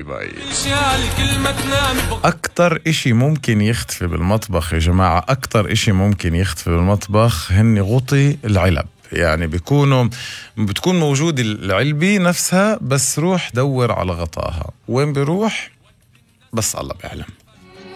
باي. أكتر إشي ممكن يختفي بالمطبخ يا جماعة، أكتر إشي ممكن يختفي بالمطبخ هن غطي العلب. يعني بتكون موجود العلبة نفسها، بس روح دور على غطاها وين بيروح، بس الله بيعلم.